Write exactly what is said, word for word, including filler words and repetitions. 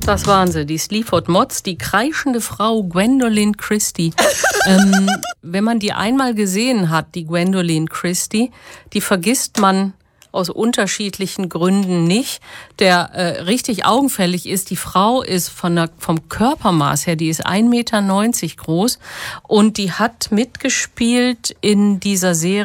Das waren sie, die Sleaford Mods, die kreischende Frau Gwendoline Christie. ähm, wenn man die einmal gesehen hat, die Gwendoline Christie, die vergisst man aus unterschiedlichen Gründen nicht. Der äh, richtig augenfällig ist, die Frau ist von der, vom Körpermaß her, die ist ein Meter neunzig groß und die hat mitgespielt in dieser Serie